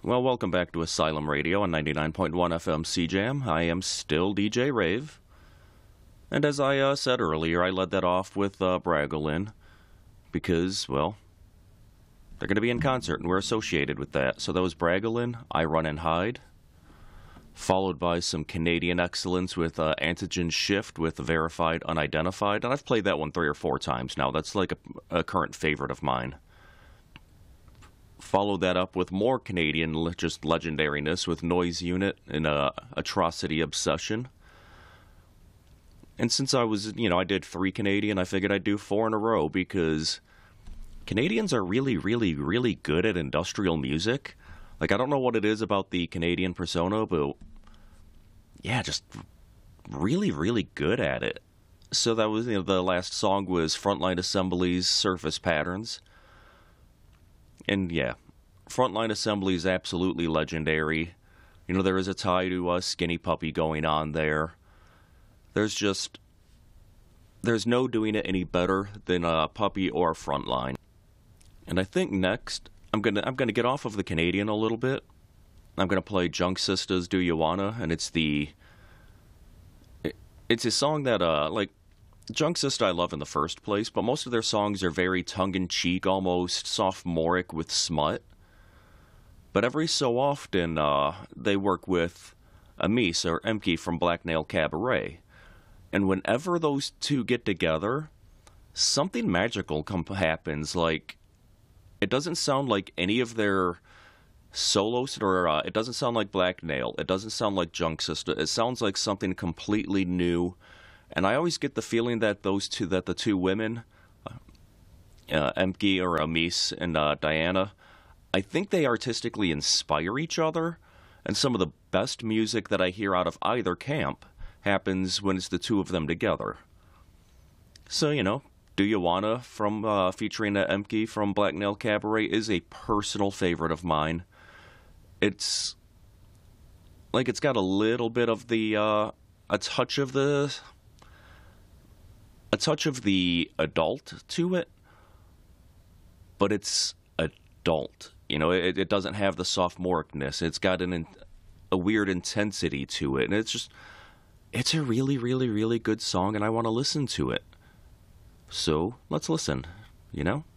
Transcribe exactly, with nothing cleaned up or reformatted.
Well, welcome back to Asylum Radio on ninety-nine point one F M C Jam. I am still D J Rave. And as I uh, said earlier, I led that off with uh, Bragolin because, well, they're going to be in concert and we're associated with that. So that was Bragolin, I Run and Hide, followed by some Canadian excellence with uh, Antigen Shift with Verified Unidentified. And I've played that one three or four times now. That's like a, a current favorite of mine. Followed that up with more Canadian just legendariness with Noise Unit and uh, Atrocity Obsession. And since I was, you know, I did three Canadian, I figured I'd do four in a row because Canadians are really, really, really good at industrial music. Like, I don't know what it is about the Canadian persona, but yeah, just really, really good at it. So that was, you know, the last song was Frontline Assembly's Surface Patterns. And yeah, Frontline Assembly is absolutely legendary. You know, there is a tie to uh, Skinny Puppy going on there. There's just, there's no doing it any better than a Puppy or Frontline. And I think next, I'm gonna I'm gonna get off of the Canadian a little bit. I'm gonna play Junk Sisters Do You Wanna, and it's the, it, it's a song that uh like. Junk Sister I love in the first place, but most of their songs are very tongue-in-cheek, almost sophomoric with smut. But every so often, uh, they work with Amis or Emke from Black Nail Cabaret. And whenever those two get together, something magical com- happens. Like, it doesn't sound like any of their solos, or uh, it doesn't sound like Black Nail. It doesn't sound like Junk Sister. It sounds like something completely new. And I always get the feeling that those two, that the two women, uh, uh, Emke or Amis and uh, Diana, I think they artistically inspire each other. And some of the best music that I hear out of either camp happens when it's the two of them together. So, you know, Do You Wanna from uh, featuring uh, Emke from Black Nail Cabaret is a personal favorite of mine. It's like it's got a little bit of the uh, a touch of the. a touch of the adult to it, but it's adult. You know, it, it doesn't have the sophomoricness. It's got an a weird intensity to it, and it's just, it's a really, really, really good song, and I want to listen to it. So let's listen, you know?